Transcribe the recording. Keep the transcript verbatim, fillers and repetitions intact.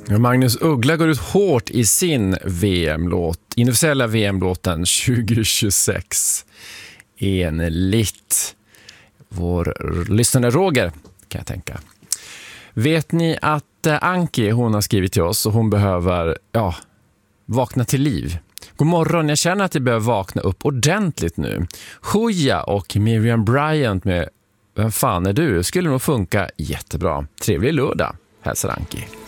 Magnus Uggla går ut hårt i sin V M-låt, inofficiella V M-låten tjugo tjugosex. Enligt vår lyssnare Roger, kan jag tänka. Vet ni att Anki, hon har skrivit till oss och hon behöver, ja, vakna till liv. God morgon, jag känner att jag behöver vakna upp ordentligt nu. Huja och Miriam Bryant med Vem fan är du? Skulle nog funka jättebra. Trevlig lördag, hälsar Anki.